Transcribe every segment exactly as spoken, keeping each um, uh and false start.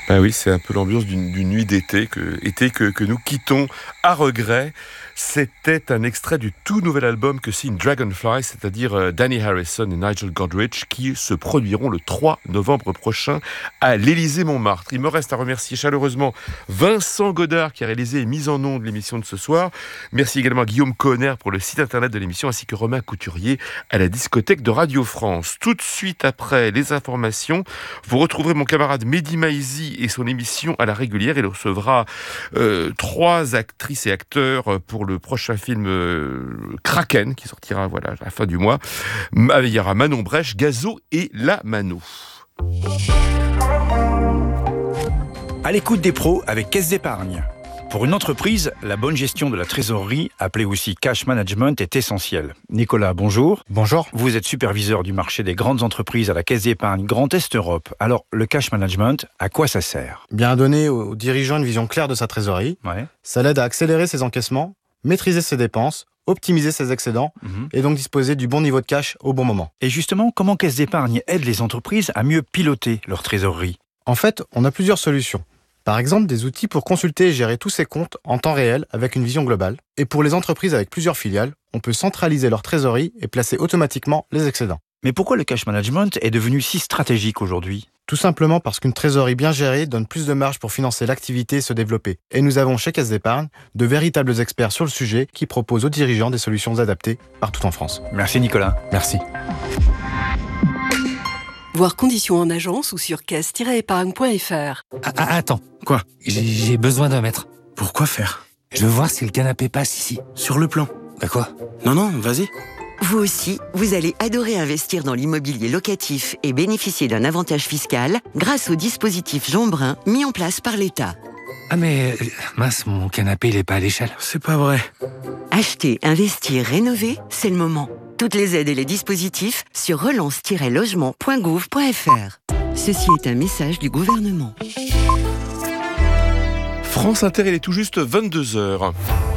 Ah oui, c'est un peu l'ambiance d'une, d'une nuit d'été, que, été que, que nous quittons à regret. C'était un extrait du tout nouvel album que signe Dragonfly, c'est-à-dire euh, Danny Harrison et Nigel Godrich, qui se produiront le trois novembre prochain à l'Élysée-Montmartre. Il me reste à remercier chaleureusement Vincent Godard qui a réalisé et mis en onde l'émission de ce soir. Merci également à Guillaume Conner pour le site internet de l'émission, ainsi que Romain Couturier à la discothèque de Radio France. Tout de suite après les informations, vous retrouverez mon camarade Mehdi Maizi et son émission à la régulière. Il recevra euh, trois actrices et acteurs pour le prochain film euh, Kraken qui sortira voilà, à la fin du mois. Il y aura Manon Brèche, Gazo et la Mano. À l'écoute des pros avec Caisse d'Épargne. Pour une entreprise, la bonne gestion de la trésorerie, appelée aussi cash management, est essentielle. Nicolas, bonjour. Bonjour. Vous êtes superviseur du marché des grandes entreprises à la Caisse d'Épargne Grand Est Europe. Alors, le cash management, à quoi ça sert ? Bien à donner aux dirigeants une vision claire de sa trésorerie. Ouais. Ça l'aide à accélérer ses encaissements, maîtriser ses dépenses, optimiser ses excédents Mhm. et donc disposer du bon niveau de cash au bon moment. Et justement, comment Caisse d'Épargne aide les entreprises à mieux piloter leur trésorerie ? En fait, on a plusieurs solutions. Par exemple, des outils pour consulter et gérer tous ses comptes en temps réel avec une vision globale. Et pour les entreprises avec plusieurs filiales, on peut centraliser leur trésorerie et placer automatiquement les excédents. Mais pourquoi le cash management est devenu si stratégique aujourd'hui ? Tout simplement parce qu'une trésorerie bien gérée donne plus de marge pour financer l'activité et se développer. Et nous avons chez Caisse d'Épargne de véritables experts sur le sujet qui proposent aux dirigeants des solutions adaptées partout en France. Merci Nicolas. Merci. Voir conditions en agence ou sur caisse tiret épargne point f r. Ah, ah, attends, Quoi ? j'ai, j'ai besoin d'un mètre. Pourquoi faire ? Je veux voir si le canapé passe ici. Sur le plan. Bah quoi ? Non, non, vas-y. Vous aussi, vous allez adorer investir dans l'immobilier locatif et bénéficier d'un avantage fiscal grâce au dispositif Jean Brun mis en place par l'État. Ah mais, euh, mince, mon canapé il est pas à l'échelle. C'est pas vrai. Acheter, investir, rénover, c'est le moment. Toutes les aides et les dispositifs sur relance tiret logement point gouv point f r. Ceci est un message du gouvernement. France Inter, il est tout juste vingt-deux heures.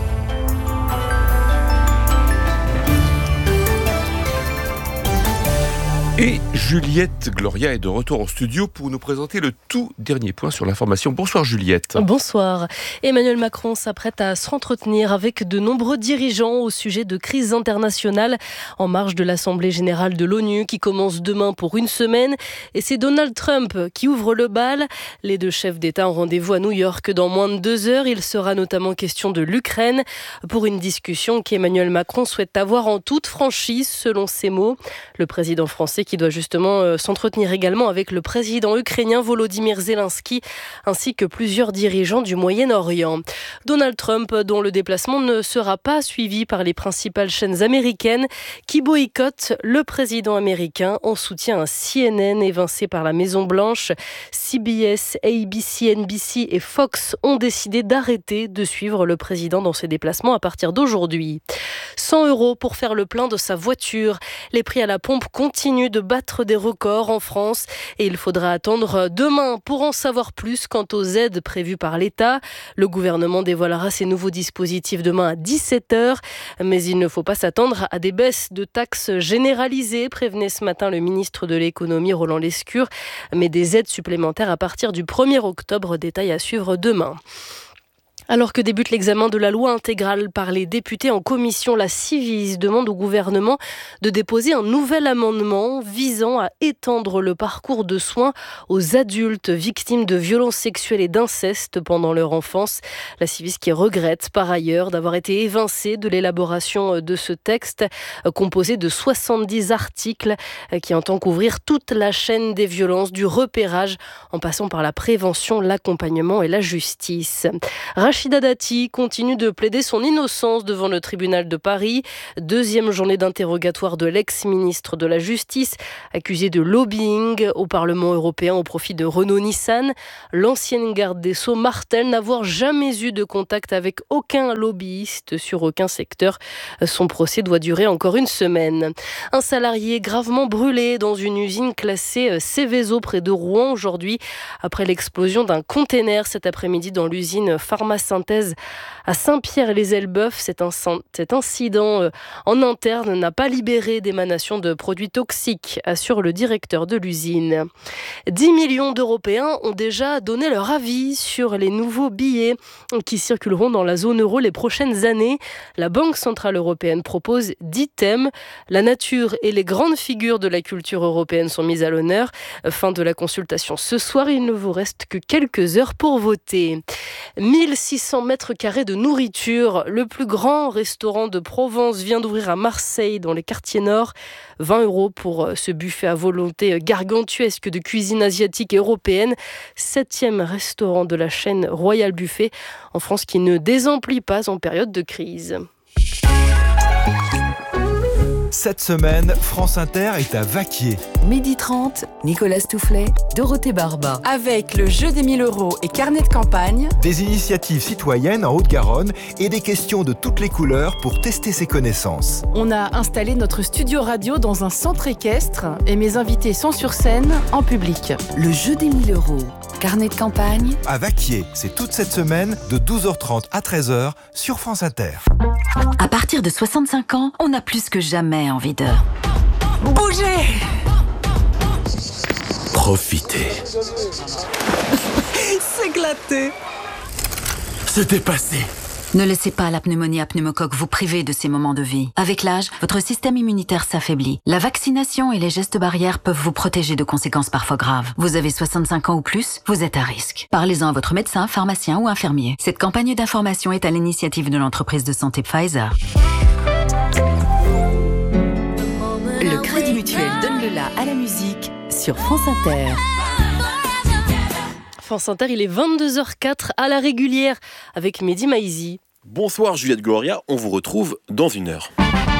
Et Juliette Gloria est de retour en studio pour nous présenter le tout dernier point sur l'information. Bonsoir Juliette. Bonsoir. Emmanuel Macron s'apprête à s'entretenir avec de nombreux dirigeants au sujet de crise internationale en marge de l'Assemblée générale de l'ONU qui commence demain pour une semaine. Et c'est Donald Trump qui ouvre le bal. Les deux chefs d'État ont rendez-vous à New York dans moins de deux heures. Il sera notamment question de l'Ukraine pour une discussion qu'Emmanuel Macron souhaite avoir en toute franchise, selon ses mots. Le président français qui doit justement euh, s'entretenir également avec le président ukrainien Volodymyr Zelensky ainsi que plusieurs dirigeants du Moyen-Orient. Donald Trump, dont le déplacement ne sera pas suivi par les principales chaînes américaines qui boycottent le président américain en soutien à C N N évincé par la Maison-Blanche. C B S, A B C, N B C et Fox ont décidé d'arrêter de suivre le président dans ses déplacements à partir d'aujourd'hui. cent euros pour faire le plein de sa voiture. Les prix à la pompe continuent de battre des records en France et il faudra attendre demain pour en savoir plus quant aux aides prévues par l'État. Le gouvernement dévoilera ses nouveaux dispositifs demain à dix-sept heures, mais il ne faut pas s'attendre à des baisses de taxes généralisées, prévenait ce matin le ministre de l'économie Roland Lescure, mais des aides supplémentaires à partir du premier octobre, détail à suivre demain. Alors que débute l'examen de la loi intégrale par les députés en commission, la Civis demande au gouvernement de déposer un nouvel amendement visant à étendre le parcours de soins aux adultes victimes de violences sexuelles et d'inceste pendant leur enfance. La Civis qui regrette par ailleurs d'avoir été évincée de l'élaboration de ce texte composé de soixante-dix articles qui entend couvrir toute la chaîne des violences, du repérage en passant par la prévention, l'accompagnement et la justice. Rachida Dati continue de plaider son innocence devant le tribunal de Paris. Deuxième journée d'interrogatoire de l'ex-ministre de la Justice, accusé de lobbying au Parlement européen au profit de Renault-Nissan. L'ancienne garde des Sceaux martèle n'avoir jamais eu de contact avec aucun lobbyiste sur aucun secteur. Son procès doit durer encore une semaine. Un salarié gravement brûlé dans une usine classée Seveso près de Rouen aujourd'hui après l'explosion d'un container cet après-midi dans l'usine pharmaceutique synthèse à Saint-Pierre-les-Elbeuf. Cet, inc- cet incident euh, en interne n'a pas libéré d'émanations de produits toxiques, assure le directeur de l'usine. dix millions d'Européens ont déjà donné leur avis sur les nouveaux billets qui circuleront dans la zone euro les prochaines années. La Banque centrale européenne propose dix thèmes. La nature et les grandes figures de la culture européenne sont mises à l'honneur. Fin de la consultation ce soir, il ne vous reste que quelques heures pour voter. mille six cents mètres carrés de nourriture. Le plus grand restaurant de Provence vient d'ouvrir à Marseille, dans les quartiers nord. vingt euros pour ce buffet à volonté gargantuesque de cuisine asiatique et européenne. Septième restaurant de la chaîne Royal Buffet en France qui ne désemplit pas en période de crise. Cette semaine, France Inter est à Vaquier. Midi trente, Nicolas Stoufflet, Dorothée Barba. Avec le jeu des mille euros et carnet de campagne. Des initiatives citoyennes en Haute-Garonne et des questions de toutes les couleurs pour tester ses connaissances. On a installé notre studio radio dans un centre équestre et mes invités sont sur scène en public. Le jeu des mille euros. Carnet de campagne. À Vaquier, c'est toute cette semaine de douze heures trente à treize heures sur France Inter. À partir de soixante-cinq ans, on a plus que jamais envie de bouger. Profiter. S'éclater. Se dépasser. Ne laissez pas la pneumonie à pneumocoque vous priver de ces moments de vie. Avec l'âge, votre système immunitaire s'affaiblit. La vaccination et les gestes barrières peuvent vous protéger de conséquences parfois graves. Vous avez soixante-cinq ans ou plus, vous êtes à risque. Parlez-en à votre médecin, pharmacien ou infirmier. Cette campagne d'information est à l'initiative de l'entreprise de santé Pfizer. Le Crédit Mutuel donne le la à la musique sur France Inter. France Inter, il est vingt-deux heures quatre à la régulière avec Mehdi Maizi. Bonsoir Juliette Gloria, on vous retrouve dans une heure.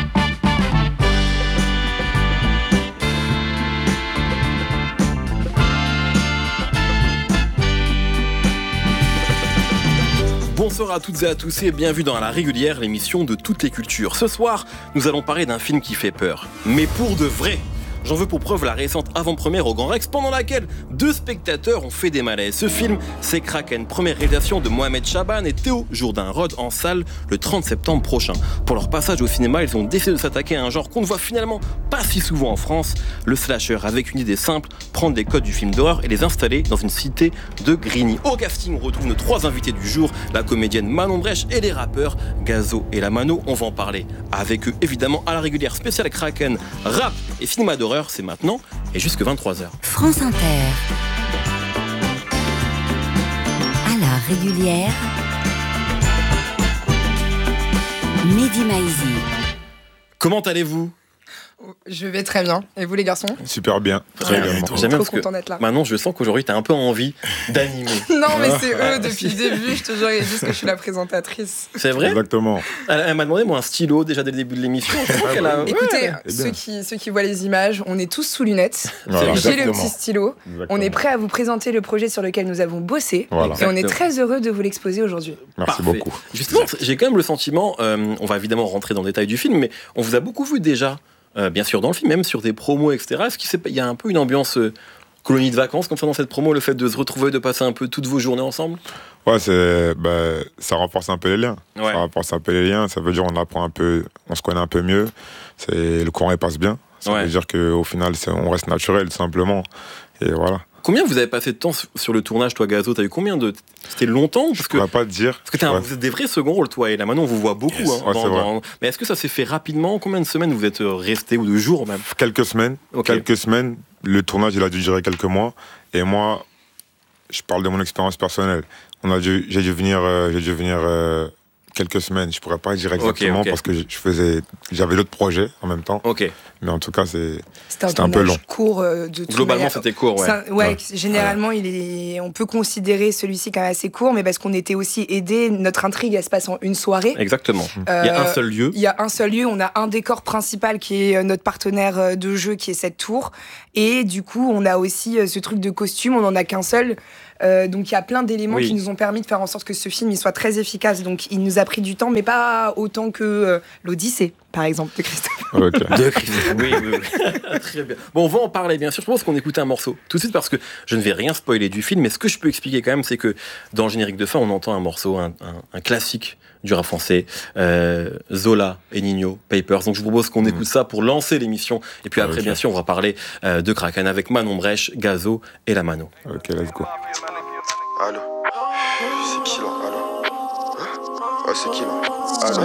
Bonsoir à toutes et à tous et bienvenue dans La Régulière, l'émission de toutes les cultures. Ce soir, nous allons parler d'un film qui fait peur, mais pour de vrai. J'en veux pour preuve la récente avant-première au Grand Rex, pendant laquelle deux spectateurs ont fait des malaises. Ce film, c'est Kraken, première réalisation de Mohamed Chaban et Théo Jourdain-Rod en salle le trente septembre prochain. Pour leur passage au cinéma, ils ont décidé de s'attaquer à un genre qu'on ne voit finalement pas si souvent en France, le slasher, avec une idée simple, prendre les codes du film d'horreur et les installer dans une cité de Grigny. Au casting, on retrouve nos trois invités du jour, la comédienne Manon Brèche et les rappeurs Gazo et La Mano. On va en parler avec eux, évidemment, à La Régulière spéciale Kraken, rap et cinéma d'horreur. C'est maintenant et jusque vingt-trois heures. France Inter. À la régulière. Mehdi Maizi. Comment allez-vous ? Je vais très bien. Et vous les garçons ? Super bien. Très bien. J'aime bien parce que d'être là. Maintenant, je sens qu'aujourd'hui, tu as un peu envie d'animer. Non, mais c'est eux depuis le début. Je te jure, ils disent que je suis la présentatrice. C'est vrai ? Exactement. Elle, elle m'a demandé, moi, un stylo déjà dès le début de l'émission. Je a... Écoutez, ouais, ceux, qui, ceux qui voient les images, on est tous sous lunettes. Voilà. J'ai Exactement. le petit stylo. Exactement. On est prêt à vous présenter le projet sur lequel nous avons bossé. Voilà. Et on est très heureux de vous l'exposer aujourd'hui. Merci Parfait. beaucoup. Justement, j'ai quand même le sentiment, euh, on va évidemment rentrer dans le détail du film, mais on vous a beaucoup vu déjà. Euh, bien sûr dans le film, même sur des promos, et cetera. Est-ce qu'il y a un peu une ambiance euh, colonie de vacances comme ça dans cette promo, le fait de se retrouver, de passer un peu toutes vos journées ensemble ? Ouais, c'est, bah, ça renforce un peu les liens. Ouais. Ça renforce un peu les liens. Ça veut dire on apprend un peu, on se connaît un peu mieux. C'est, le courant il passe bien. Ça Ouais. veut dire qu'au final, c'est, on reste naturel, tout simplement. Et voilà. Combien vous avez passé de temps sur le tournage, toi, Gazo ? T'as eu combien de... C'était longtemps ? Parce Je que... pourrais pas te dire. Parce que t'as un- Ouais. vous êtes des vrais second rôles, toi et la Manon, on vous voit beaucoup. Yes. Hein, Ouais, dans- c'est vrai. dans- Mais est-ce que ça s'est fait rapidement ? Combien de semaines vous êtes restés, ou de jours même ? Quelques semaines. Ok. Quelques semaines. Le tournage, il a dû durer quelques mois. Et moi, je parle de mon expérience personnelle. On a dû, j'ai dû venir, euh, j'ai dû venir euh, quelques semaines. Je pourrais pas dire exactement Ok, ok. parce que je je faisais, j'avais d'autres projets en même temps. Ok. Mais en tout cas, c'est, C'était un, c'était un peu long. court euh, de toute Globalement, manière. c'était court, ouais. Ça- ouais, Ouais. généralement, il est, on peut considérer celui-ci quand même assez court, mais parce qu'on était aussi aidés. Notre intrigue, elle se passe en une soirée. Exactement. Euh, Il y a un seul lieu. Il y a un seul lieu, on a un décor principal qui est euh, notre partenaire euh, de jeu, qui est cette tour. Et du coup, on a aussi euh, ce truc de costume, on n'en a qu'un seul. Euh, donc il y a plein d'éléments Oui. qui nous ont permis de faire en sorte que ce film il soit très efficace. Donc il nous a pris du temps, mais pas autant que euh, l'Odyssée, par exemple, de Christophe. Okay. De Christophe, oui, oui, oui. Très bien. Bon, on va en parler, bien sûr. Je pense qu'on écoutait un morceau tout de suite parce que je ne vais rien spoiler du film, mais ce que je peux expliquer quand même, c'est que dans le générique de fin, on entend un morceau, un, un, un classique du rap français, euh, Zola et Nino, Papers. Donc je vous propose qu'on mmh. écoute ça pour lancer l'émission. Et puis après, okay. bien sûr, on va parler euh, de Kraken avec Manon Brèche, Gazo et la Mano. Ok, let's go. Allô, c'est qui là? Allô? Ah, c'est qui là? Allô?